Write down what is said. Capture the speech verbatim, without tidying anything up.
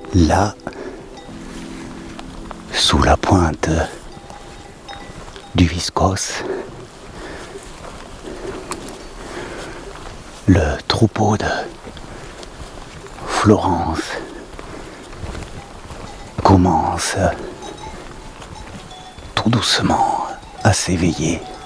Là, sous la pointe du Viscos, le troupeau de Florence commence tout doucement à s'éveiller.